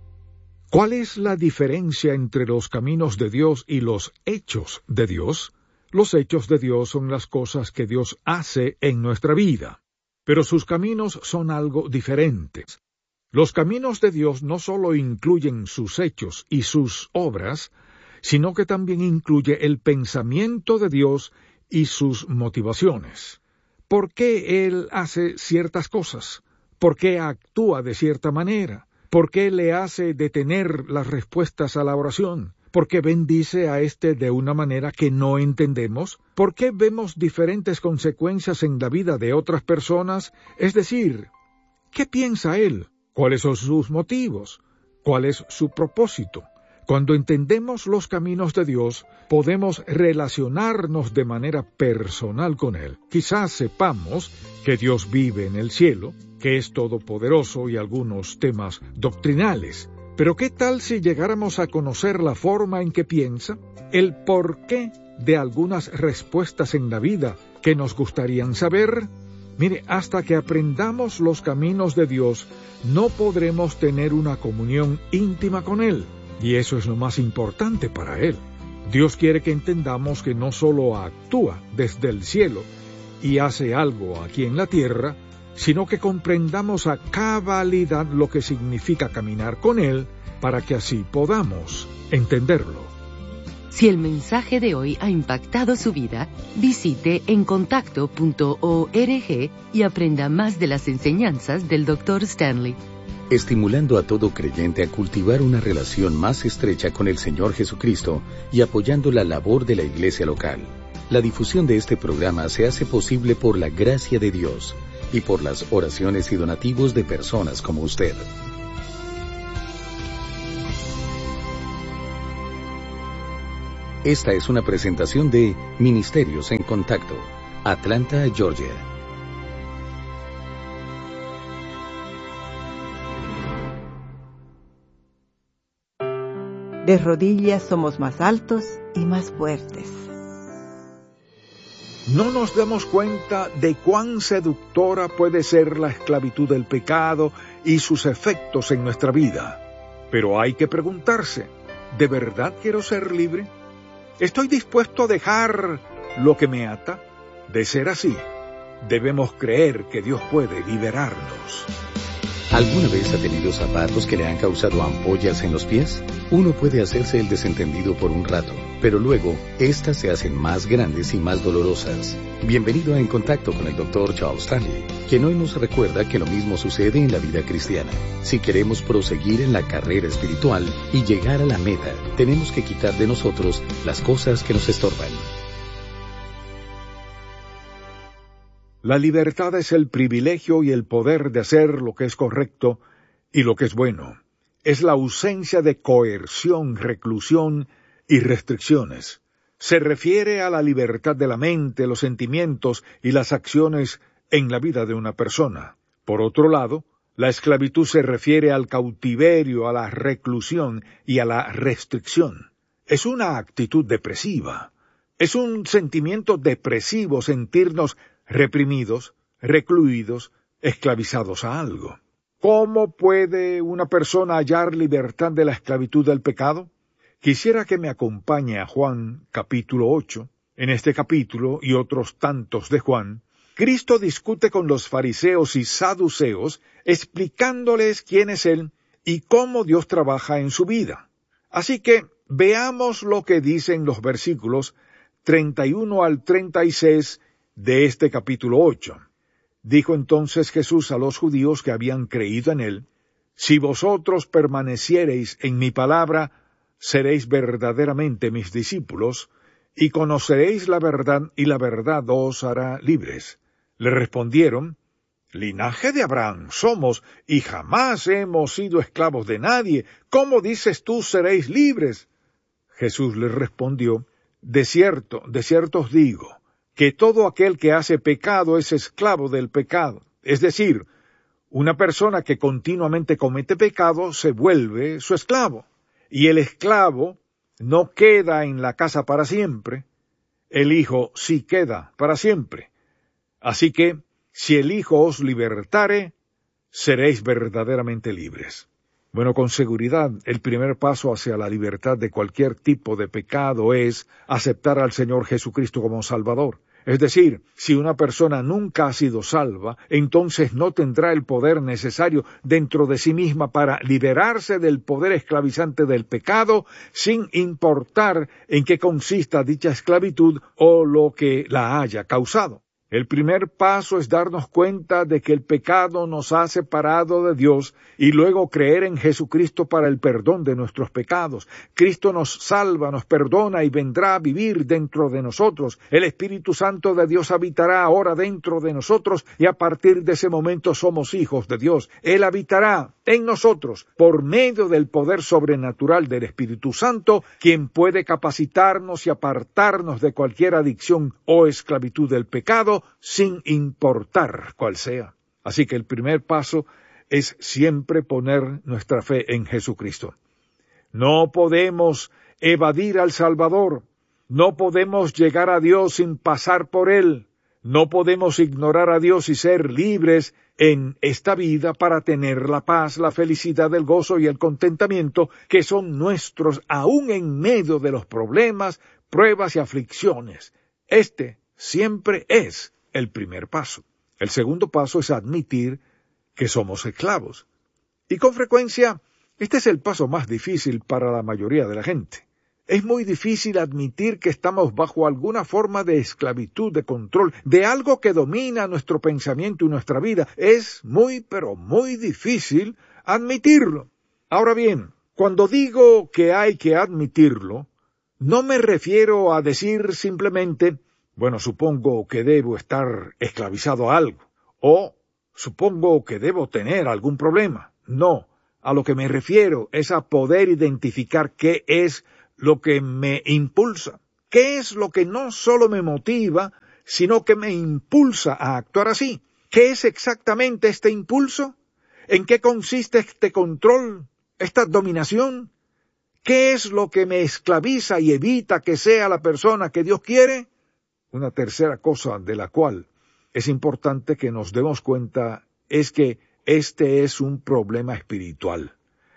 ¿Cuál es la diferencia entre los caminos de Dios y los hechos de Dios? Los hechos de Dios son las cosas que Dios hace en nuestra vida, pero sus caminos son algo diferentes. Los caminos de Dios no solo incluyen sus hechos y sus obras, sino que también incluye el pensamiento de Dios y sus motivaciones. ¿Por qué Él hace ciertas cosas? ¿Por qué actúa de cierta manera? ¿Por qué le hace detener las respuestas a la oración? ¿Por qué bendice a éste de una manera que no entendemos? ¿Por qué vemos diferentes consecuencias en la vida de otras personas? Es decir, ¿qué piensa Él? ¿Cuáles son sus motivos? ¿Cuál es su propósito? Cuando entendemos los caminos de Dios, podemos relacionarnos de manera personal con Él. Quizás sepamos que Dios vive en el cielo, que es todopoderoso y algunos temas doctrinales. Pero ¿qué tal si llegáramos a conocer la forma en que piensa, el porqué de algunas respuestas en la vida que nos gustarían saber? Mire, hasta que aprendamos los caminos de Dios, no podremos tener una comunión íntima con Él. Y eso es lo más importante para Él. Dios quiere que entendamos que no solo actúa desde el cielo y hace algo aquí en la tierra, sino que comprendamos a cabalidad lo que significa caminar con Él para que así podamos entenderlo. Si el mensaje de hoy ha impactado su vida, visite en contacto punto org y aprenda más de las enseñanzas del doctor Stanley. Estimulando a todo creyente a cultivar una relación más estrecha con el Señor Jesucristo y apoyando la labor de la iglesia local. La difusión de este programa se hace posible por la gracia de Dios y por las oraciones y donativos de personas como usted. Esta es una presentación de Ministerios en Contacto, Atlanta, Georgia. De rodillas somos más altos y más fuertes. No nos damos cuenta de cuán seductora puede ser la esclavitud del pecado y sus efectos en nuestra vida. Pero hay que preguntarse, ¿de verdad quiero ser libre? ¿Estoy dispuesto a dejar lo que me ata? De ser así, debemos creer que Dios puede liberarnos. ¿Alguna vez ha tenido zapatos que le han causado ampollas en los pies? Uno puede hacerse el desentendido por un rato, pero luego, estas se hacen más grandes y más dolorosas. Bienvenido a En Contacto con el doctor Charles Stanley, quien hoy nos recuerda que lo mismo sucede en la vida cristiana. Si queremos proseguir en la carrera espiritual y llegar a la meta, tenemos que quitar de nosotros las cosas que nos estorban. La libertad es el privilegio y el poder de hacer lo que es correcto y lo que es bueno. Es la ausencia de coerción, reclusión y restricciones. Se refiere a la libertad de la mente, los sentimientos y las acciones en la vida de una persona. Por otro lado, la esclavitud se refiere al cautiverio, a la reclusión y a la restricción. Es una actitud depresiva. Es un sentimiento depresivo sentirnos reprimidos, recluidos, esclavizados a algo. ¿Cómo puede una persona hallar libertad de la esclavitud del pecado? Quisiera que me acompañe a Juan capítulo ocho. En este capítulo y otros tantos de Juan, Cristo discute con los fariseos y saduceos, explicándoles quién es Él y cómo Dios trabaja en su vida. Así que veamos lo que dicen los versículos treinta y uno al treinta y seis de este capítulo ocho. Dijo entonces Jesús a los judíos que habían creído en él: Si vosotros permaneciereis en mi palabra, seréis verdaderamente mis discípulos, y conoceréis la verdad, y la verdad os hará libres. Le respondieron: Linaje de Abraham somos, y jamás hemos sido esclavos de nadie. ¿Cómo dices tú seréis libres? Jesús les respondió: De cierto, de cierto os digo, que todo aquel que hace pecado es esclavo del pecado. Es decir, una persona que continuamente comete pecado se vuelve su esclavo. Y el esclavo no queda en la casa para siempre, el Hijo sí queda para siempre. Así que, si el Hijo os libertare, seréis verdaderamente libres. Bueno, con seguridad, el primer paso hacia la libertad de cualquier tipo de pecado es aceptar al Señor Jesucristo como Salvador. Es decir, si una persona nunca ha sido salva, entonces no tendrá el poder necesario dentro de sí misma para liberarse del poder esclavizante del pecado, sin importar en qué consista dicha esclavitud o lo que la haya causado. El primer paso es darnos cuenta de que el pecado nos ha separado de Dios y luego creer en Jesucristo para el perdón de nuestros pecados. Cristo nos salva, nos perdona y vendrá a vivir dentro de nosotros. El Espíritu Santo de Dios habitará ahora dentro de nosotros y a partir de ese momento somos hijos de Dios. Él habitará en nosotros por medio del poder sobrenatural del Espíritu Santo, quien puede capacitarnos y apartarnos de cualquier adicción o esclavitud del pecado, sin importar cuál sea. Así que el primer paso es siempre poner nuestra fe en Jesucristo. No podemos evadir al Salvador, no podemos llegar a Dios sin pasar por Él, no podemos ignorar a Dios y ser libres en esta vida para tener la paz, la felicidad, el gozo y el contentamiento que son nuestros aún en medio de los problemas, pruebas y aflicciones. Este siempre es el primer paso. El segundo paso es admitir que somos esclavos. Y con frecuencia, este es el paso más difícil para la mayoría de la gente. Es muy difícil admitir que estamos bajo alguna forma de esclavitud, de control, de algo que domina nuestro pensamiento y nuestra vida. Es muy, pero muy difícil admitirlo. Ahora bien, cuando digo que hay que admitirlo, no me refiero a decir simplemente Bueno, supongo que debo estar esclavizado a algo, o supongo que debo tener algún problema. No, a lo que me refiero es a poder identificar qué es lo que me impulsa, qué es lo que no solo me motiva, sino que me impulsa a actuar así. ¿Qué es exactamente este impulso? ¿En qué consiste este control, esta dominación? ¿Qué es lo que me esclaviza y evita que sea la persona que Dios quiere? Una tercera cosa de la cual es importante que nos demos cuenta es que este es un problema espiritual.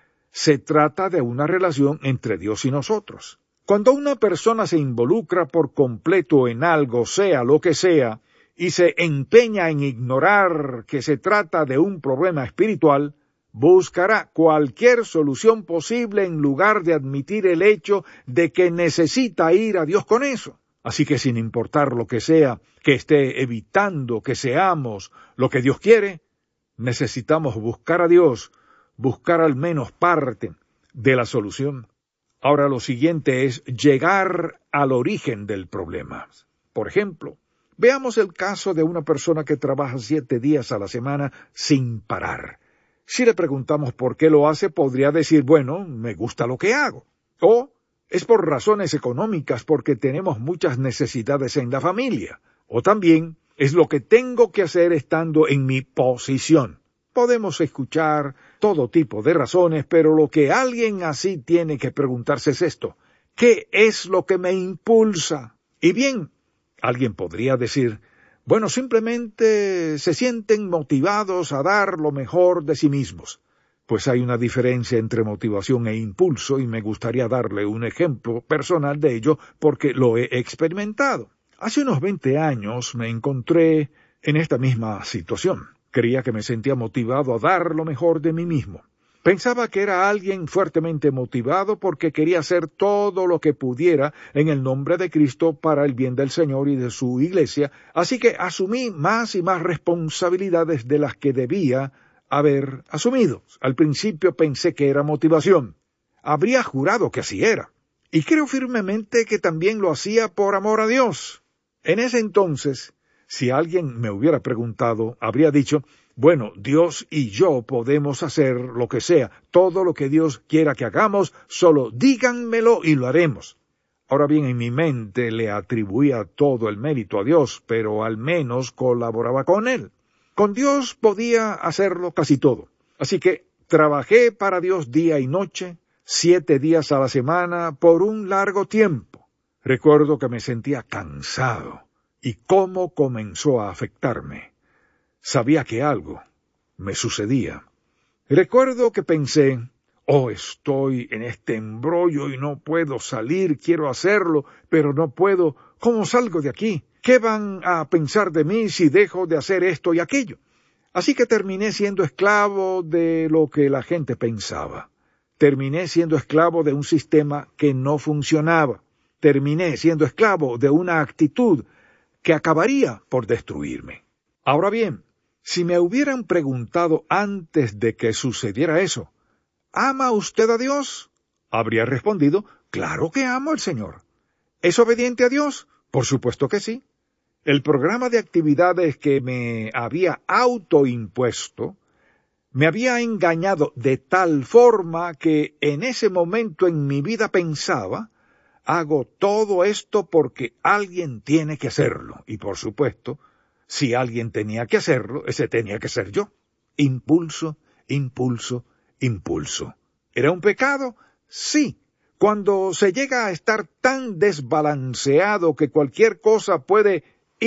Se trata de una relación entre Dios y nosotros. Cuando una persona se involucra por completo en algo, sea lo que sea, y se empeña en ignorar que se trata de un problema espiritual, buscará cualquier solución posible en lugar de admitir el hecho de que necesita ir a Dios con eso. Así que sin importar lo que sea que esté evitando que seamos lo que Dios quiere, necesitamos buscar a Dios, buscar al menos parte de la solución. Ahora lo siguiente es llegar al origen del problema. Por ejemplo, veamos el caso de una persona que trabaja siete días a la semana sin parar. Si le preguntamos por qué lo hace, podría decir, bueno, me gusta lo que hago. O es por razones económicas porque tenemos muchas necesidades en la familia. O también es lo que tengo que hacer estando en mi posición. Podemos escuchar todo tipo de razones, pero lo que alguien así tiene que preguntarse es esto. ¿Qué es lo que me impulsa? Y bien, alguien podría decir, bueno, simplemente se sienten motivados a dar lo mejor de sí mismos. Pues hay una diferencia entre motivación e impulso y me gustaría darle un ejemplo personal de ello porque lo he experimentado. Hace unos veinte años me encontré en esta misma situación. Creía que me sentía motivado a dar lo mejor de mí mismo. Pensaba que era alguien fuertemente motivado porque quería hacer todo lo que pudiera en el nombre de Cristo para el bien del Señor y de su iglesia, así que asumí más y más responsabilidades de las que debía haber asumido. Al principio pensé que era motivación. Habría jurado que así era. Y creo firmemente que también lo hacía por amor a Dios. En ese entonces, si alguien me hubiera preguntado, habría dicho, bueno, Dios y yo podemos hacer lo que sea, todo lo que Dios quiera que hagamos, solo díganmelo y lo haremos. Ahora bien, en mi mente le atribuía todo el mérito a Dios, pero al menos colaboraba con Él. Con Dios podía hacerlo casi todo. Así que trabajé para Dios día y noche, siete días a la semana, por un largo tiempo. Recuerdo que me sentía cansado. ¿Y cómo comenzó a afectarme? Sabía que algo me sucedía. Recuerdo que pensé, oh, estoy en este embrollo y no puedo salir, quiero hacerlo, pero no puedo. ¿Cómo salgo de aquí? ¿Qué van a pensar de mí si dejo de hacer esto y aquello? Así que terminé siendo esclavo de lo que la gente pensaba. Terminé siendo esclavo de un sistema que no funcionaba. Terminé siendo esclavo de una actitud que acabaría por destruirme. Ahora bien, si me hubieran preguntado antes de que sucediera eso, ¿ama usted a Dios? Habría respondido, claro que amo al Señor. ¿Es obediente a Dios? Por supuesto que sí. El programa de actividades que me había autoimpuesto me había engañado de tal forma que en ese momento en mi vida pensaba, hago todo esto porque alguien tiene que hacerlo. Y por supuesto, si alguien tenía que hacerlo, ese tenía que ser yo. Impulso, impulso, impulso. ¿Era un pecado? Sí. Cuando se llega a estar tan desbalanceado que cualquier cosa puede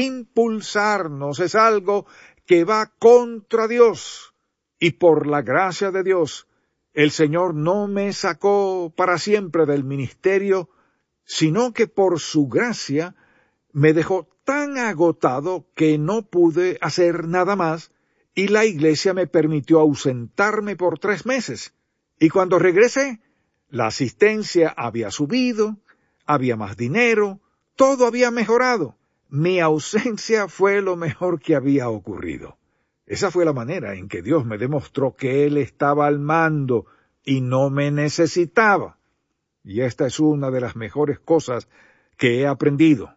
impulsarnos, es algo que va contra Dios. Y por la gracia de Dios, el Señor no me sacó para siempre del ministerio, sino que por su gracia me dejó tan agotado que no pude hacer nada más, y la iglesia me permitió ausentarme por tres meses. Y cuando regresé, la asistencia había subido, había más dinero, todo había mejorado. Mi ausencia fue lo mejor que había ocurrido. Esa fue la manera en que Dios me demostró que Él estaba al mando y no me necesitaba. Y esta es una de las mejores cosas que he aprendido.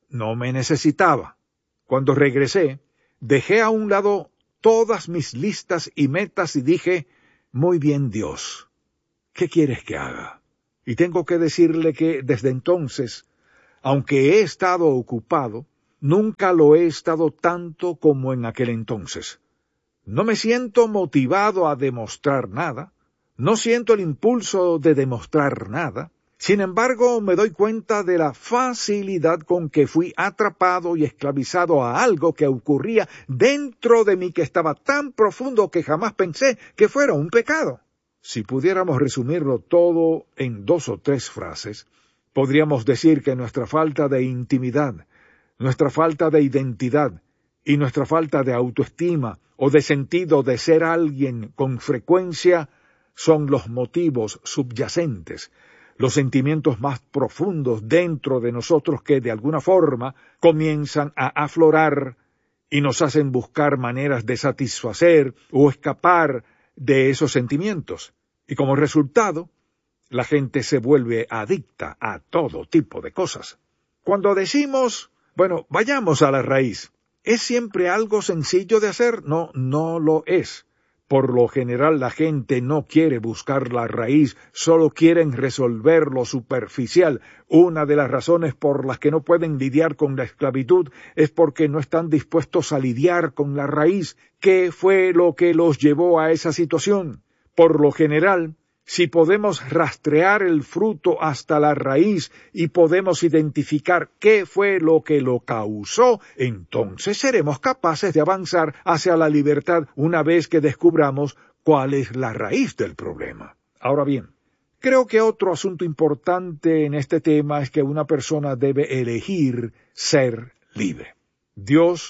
no me necesitaba. Cuando regresé, dejé a un lado todas mis listas y metas y dije, muy bien, Dios, ¿qué quieres que haga? Y tengo que decirle que desde entonces, aunque he estado ocupado, nunca lo he estado tanto como en aquel entonces. No me siento motivado a demostrar nada, no siento el impulso de demostrar nada. Sin embargo, me doy cuenta de la facilidad con que fui atrapado y esclavizado a algo que ocurría dentro de mí que estaba tan profundo que jamás pensé que fuera un pecado. Si pudiéramos resumirlo todo en dos o tres frases, podríamos decir que nuestra falta de intimidad, nuestra falta de identidad y nuestra falta de autoestima o de sentido de ser alguien con frecuencia son los motivos subyacentes, los sentimientos más profundos dentro de nosotros que de alguna forma comienzan a aflorar y nos hacen buscar maneras de satisfacer o escapar de esos sentimientos. Y como resultado, la gente se vuelve adicta a todo tipo de cosas. Cuando decimos, bueno, vayamos a la raíz, ¿es siempre algo sencillo de hacer? No, no lo es. Por lo general la gente no quiere buscar la raíz, solo quieren resolver lo superficial. Una de las razones por las que no pueden lidiar con la esclavitud es porque no están dispuestos a lidiar con la raíz. ¿Qué fue lo que los llevó a esa situación? Por lo general, si podemos rastrear el fruto hasta la raíz y podemos identificar qué fue lo que lo causó, entonces seremos capaces de avanzar hacia la libertad una vez que descubramos cuál es la raíz del problema. Ahora bien, creo que otro asunto importante en este tema es que una persona debe elegir ser libre. Dios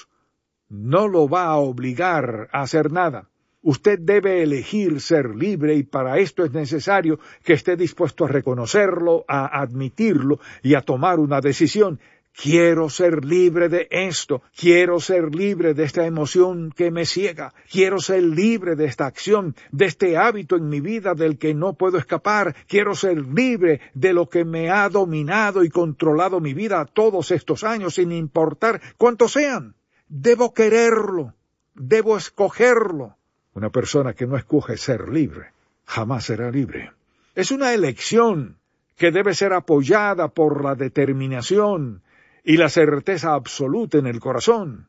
no lo va a obligar a hacer nada. Usted debe elegir ser libre y para esto es necesario que esté dispuesto a reconocerlo, a admitirlo y a tomar una decisión. Quiero ser libre de esto, quiero ser libre de esta emoción que me ciega, quiero ser libre de esta acción, de este hábito en mi vida del que no puedo escapar, quiero ser libre de lo que me ha dominado y controlado mi vida todos estos años sin importar cuántos sean. Debo quererlo, debo escogerlo. Una persona que no escoge ser libre, jamás será libre. Es una elección que debe ser apoyada por la determinación y la certeza absoluta en el corazón.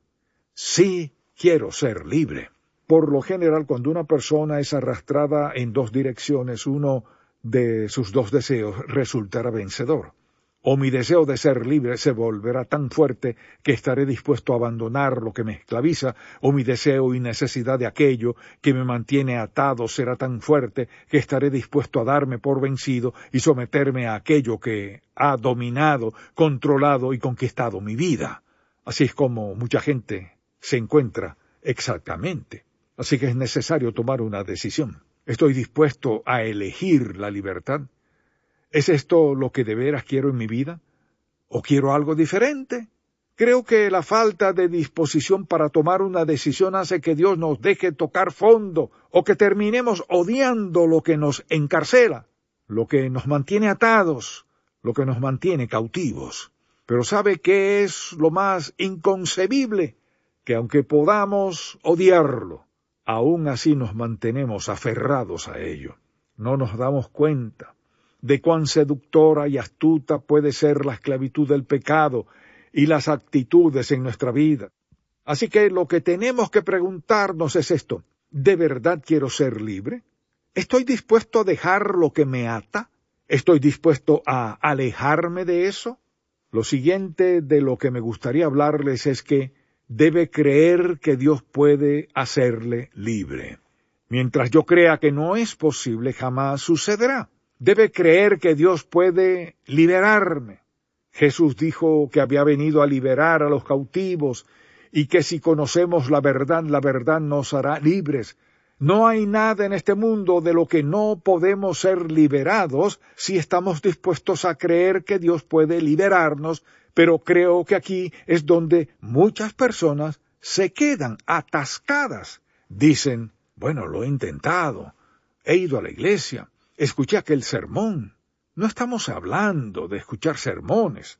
Sí quiero ser libre. Por lo general, cuando una persona es arrastrada en dos direcciones, uno de sus dos deseos resultará vencedor. O mi deseo de ser libre se volverá tan fuerte que estaré dispuesto a abandonar lo que me esclaviza, o mi deseo y necesidad de aquello que me mantiene atado será tan fuerte que estaré dispuesto a darme por vencido y someterme a aquello que ha dominado, controlado y conquistado mi vida. Así es como mucha gente se encuentra exactamente. Así que es necesario tomar una decisión. ¿Estoy dispuesto a elegir la libertad? ¿Es esto lo que de veras quiero en mi vida? ¿O quiero algo diferente? Creo que la falta de disposición para tomar una decisión hace que Dios nos deje tocar fondo o que terminemos odiando lo que nos encarcela, lo que nos mantiene atados, lo que nos mantiene cautivos. Pero ¿sabe qué es lo más inconcebible? Que aunque podamos odiarlo, aún así nos mantenemos aferrados a ello. No nos damos cuenta de cuán seductora y astuta puede ser la esclavitud del pecado y las actitudes en nuestra vida. Así que lo que tenemos que preguntarnos es esto: ¿de verdad quiero ser libre? ¿Estoy dispuesto a dejar lo que me ata? ¿Estoy dispuesto a alejarme de eso? Lo siguiente de lo que me gustaría hablarles es que debe creer que Dios puede hacerle libre. Mientras yo crea que no es posible, jamás sucederá. Debe creer que Dios puede liberarme. Jesús dijo que había venido a liberar a los cautivos y que si conocemos la verdad, la verdad nos hará libres. No hay nada en este mundo de lo que no podemos ser liberados si estamos dispuestos a creer que Dios puede liberarnos, pero creo que aquí es donde muchas personas se quedan atascadas. Dicen, bueno, lo he intentado, he ido a la iglesia, escuché aquel sermón. No estamos hablando de escuchar sermones.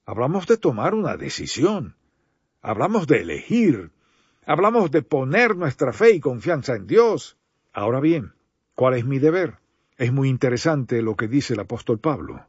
Hablamos de tomar una decisión. Hablamos de elegir. Hablamos de poner nuestra fe y confianza en Dios. Ahora bien, ¿cuál es mi deber? Es muy interesante lo que dice el apóstol Pablo.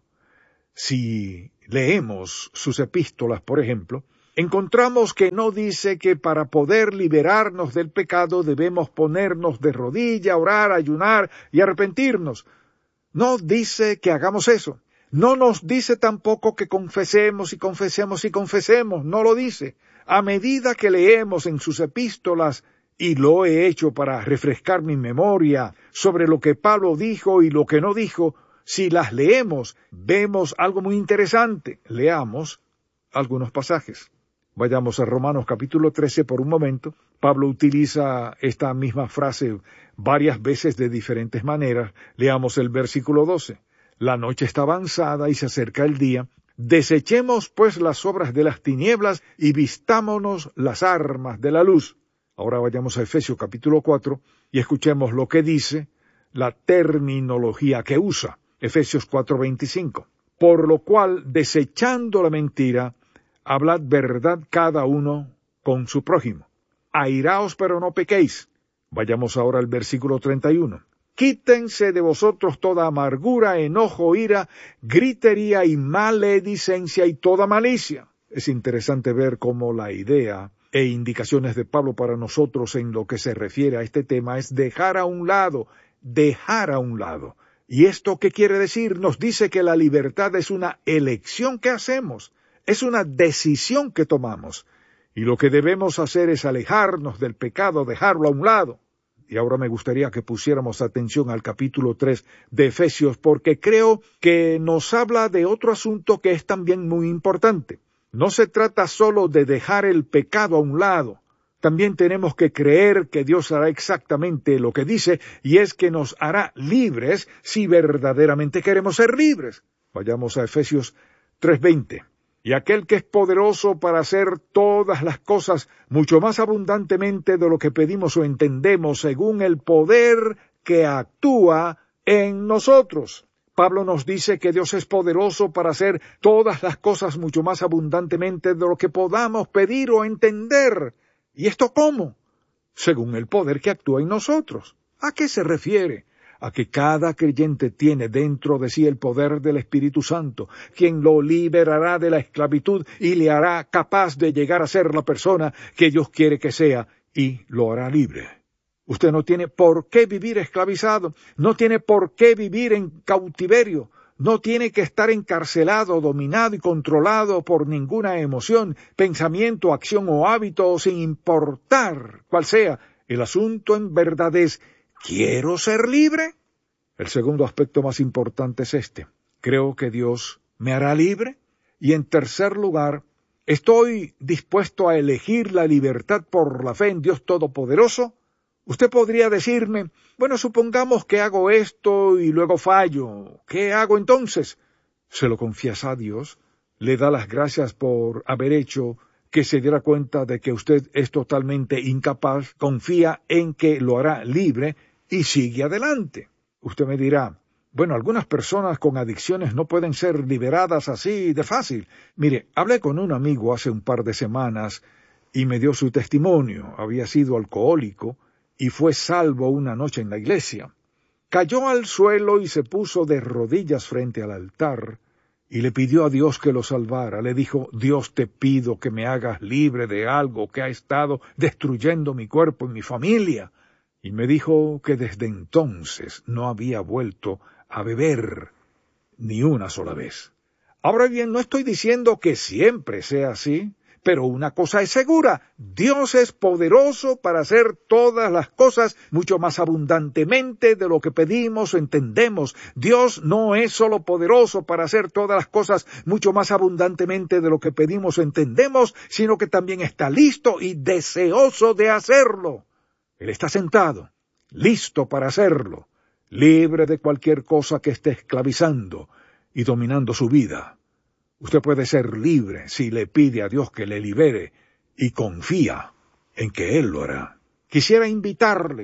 Si leemos sus epístolas, por ejemplo, encontramos que no dice que para poder liberarnos del pecado debemos ponernos de rodilla, orar, ayunar y arrepentirnos. No dice que hagamos eso. No nos dice tampoco que confesemos y confesemos y confesemos. No lo dice. A medida que leemos en sus epístolas, y lo he hecho para refrescar mi memoria sobre lo que Pablo dijo y lo que no dijo, si las leemos, vemos algo muy interesante. Leamos algunos pasajes. Vayamos a Romanos capítulo trece por un momento. Pablo utiliza esta misma frase varias veces de diferentes maneras. Leamos el versículo doce. La noche está avanzada y se acerca el día. Desechemos pues las obras de las tinieblas y vistámonos las armas de la luz. Ahora vayamos a Efesios capítulo cuatro y escuchemos lo que dice la terminología que usa. Efesios cuatro veinticinco. Por lo cual, desechando la mentira, hablad verdad cada uno con su prójimo. Airaos, pero no pequéis. Vayamos ahora al versículo treinta y uno. Quítense de vosotros toda amargura, enojo, ira, gritería y maledicencia y toda malicia. Es interesante ver cómo la idea e indicaciones de Pablo para nosotros en lo que se refiere a este tema es dejar a un lado, dejar a un lado. ¿Y esto qué quiere decir? Nos dice que la libertad es una elección que hacemos, es una decisión que tomamos. Y lo que debemos hacer es alejarnos del pecado, dejarlo a un lado. Y ahora me gustaría que pusiéramos atención al capítulo tres de Efesios, porque creo que nos habla de otro asunto que es también muy importante. No se trata solo de dejar el pecado a un lado. También tenemos que creer que Dios hará exactamente lo que dice, y es que nos hará libres si verdaderamente queremos ser libres. Vayamos a Efesios tres veinte. Y aquel que es poderoso para hacer todas las cosas mucho más abundantemente de lo que pedimos o entendemos, según el poder que actúa en nosotros. Pablo nos dice que Dios es poderoso para hacer todas las cosas mucho más abundantemente de lo que podamos pedir o entender. ¿Y esto cómo? Según el poder que actúa en nosotros. ¿A qué se refiere? A que cada creyente tiene dentro de sí el poder del Espíritu Santo, quien lo liberará de la esclavitud y le hará capaz de llegar a ser la persona que Dios quiere que sea, y lo hará libre. Usted no tiene por qué vivir esclavizado, no tiene por qué vivir en cautiverio, no tiene que estar encarcelado, dominado y controlado por ninguna emoción, pensamiento, acción o hábito, sin importar cuál sea. El asunto en verdad es, ¿quiero ser libre? El segundo aspecto más importante es este. ¿Creo que Dios me hará libre? Y en tercer lugar, ¿estoy dispuesto a elegir la libertad por la fe en Dios Todopoderoso? Usted podría decirme, bueno, supongamos que hago esto y luego fallo. ¿Qué hago entonces? Se lo confiesa a Dios, le da las gracias por haber hecho que se diera cuenta de que usted es totalmente incapaz, confía en que lo hará libre y sigue adelante. Usted me dirá, bueno, algunas personas con adicciones no pueden ser liberadas así de fácil. Mire, hablé con un amigo hace un par de semanas y me dio su testimonio. Había sido alcohólico y fue salvo una noche en la iglesia. Cayó al suelo y se puso de rodillas frente al altar y le pidió a Dios que lo salvara. Le dijo, Dios, te pido que me hagas libre de algo que ha estado destruyendo mi cuerpo y mi familia. Y me dijo que desde entonces no había vuelto a beber ni una sola vez. Ahora bien, no estoy diciendo que siempre sea así, pero una cosa es segura, Dios es poderoso para hacer todas las cosas mucho más abundantemente de lo que pedimos o entendemos. Dios no es solo poderoso para hacer todas las cosas mucho más abundantemente de lo que pedimos o entendemos, sino que también está listo y deseoso de hacerlo. Él está sentado, listo para hacerlo, libre de cualquier cosa que esté esclavizando y dominando su vida. Usted puede ser libre si le pide a Dios que le libere y confía en que Él lo hará. Quisiera invitarle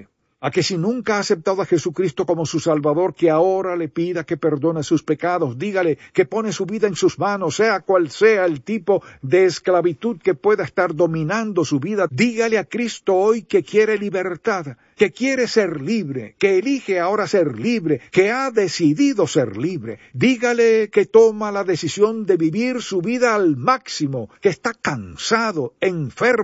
a que si nunca ha aceptado a Jesucristo como su Salvador, que ahora le pida que perdone sus pecados. Dígale que pone su vida en sus manos, sea cual sea el tipo de esclavitud que pueda estar dominando su vida. Dígale a Cristo hoy que quiere libertad, que quiere ser libre, que elige ahora ser libre, que ha decidido ser libre. Dígale que toma la decisión de vivir su vida al máximo, que está cansado, enfermo,